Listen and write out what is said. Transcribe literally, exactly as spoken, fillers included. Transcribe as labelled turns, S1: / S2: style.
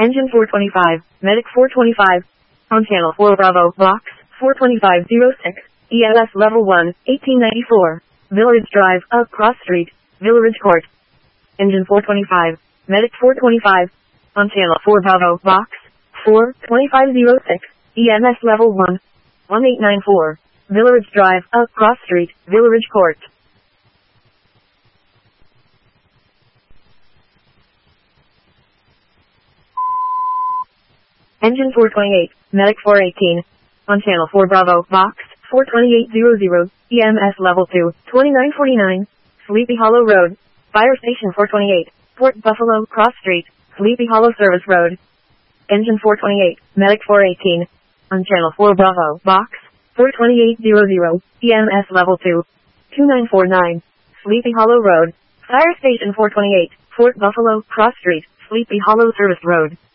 S1: Engine four twenty-five, Medic four twenty-five. On channel four Bravo, Box four twenty-five oh six, E M S Level one, eighteen ninety-four. Villaridge Drive, up Cross Street, Villaridge Court. Engine four twenty-five, Medic four twenty-five. On channel four Bravo, Box four twenty-five oh six, E M S Level one, eighteen ninety-four. Villaridge Drive, up Cross Street, Villaridge Court. Engine four twenty-eight, Medic four eighteen. On channel four Bravo, Box four twenty-eight hundred, E M S Level two, twenty-nine forty-nine. Sleepy Hollow Road, Fire Station four twenty-eight, Port Buffalo, Cross Street, Sleepy Hollow Service Road. Engine four twenty-eight, Medic four eighteen. On channel four Bravo, Box four twenty-eight hundred, E M S Level two, twenty-nine forty-nine. Sleepy Hollow Road, Fire Station four twenty-eight, Port Buffalo, Cross Street, Sleepy Hollow Service Road.